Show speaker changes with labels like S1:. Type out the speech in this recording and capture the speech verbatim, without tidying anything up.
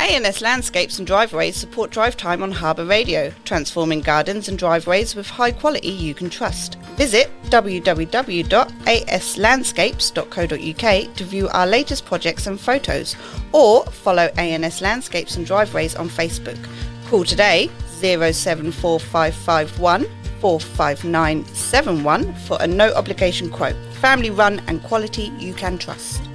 S1: A N S Landscapes and Driveways support drive time on Harbour Radio, transforming gardens and driveways with high quality you can trust. Visit w w w dot a s landscapes dot co dot u k to view our latest projects and photos, or follow A N S Landscapes and Driveways on Facebook. Call today zero seven four five five one four five nine seven one for a no obligation quote. Family run and quality you can trust.